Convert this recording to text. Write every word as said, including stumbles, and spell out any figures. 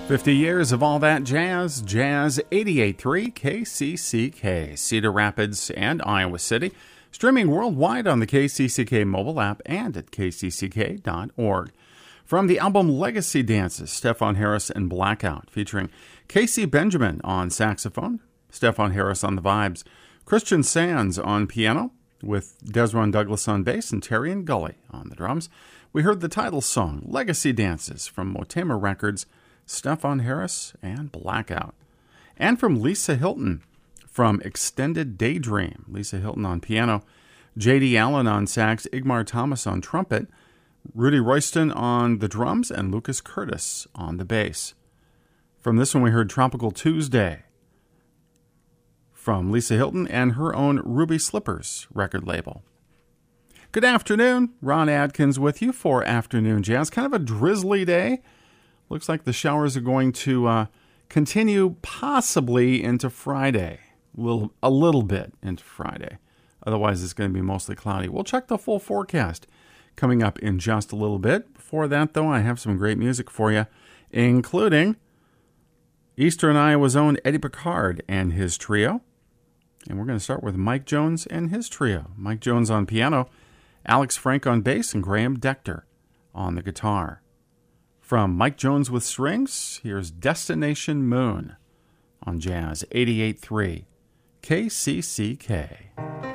fifty years of all that jazz, Jazz eighty-eight point three K C C K, Cedar Rapids and Iowa City, streaming worldwide on the K C C K mobile app and at k c c k dot org. From the album Legacy Dances, Stefon Harris and Blackout, featuring Casey Benjamin on saxophone, Stefon Harris on the vibes, Christian Sands on piano, with Desron Douglas on bass and Terry and Gully on the drums. We heard the title song, Legacy Dances, from Motema Records, Stefon Harris and Blackout. And from Lisa Hilton, from Extended Daydream, Lisa Hilton on piano, J D Allen on sax, Igmar Thomas on trumpet, Rudy Royston on the drums, and Lucas Curtis on the bass. From this one we heard Tropical Tuesday, from Lisa Hilton and her own Ruby Slippers record label. Good afternoon, Ron Adkins with you for Afternoon Jazz. Kind of a drizzly day. Looks like the showers are going to uh, continue possibly into Friday. A little, a little bit into Friday. Otherwise, it's going to be mostly cloudy. We'll check the full forecast coming up in just a little bit. Before that, though, I have some great music for you, including Eastern Iowa's own Eddie Picard and his trio. And we're going to start with Mike Jones and his trio. Mike Jones on piano, Alex Frank on bass, and Graham Decter on the guitar. From Mike Jones with strings, here's Destination Moon on Jazz eighty-eight point three K C C K.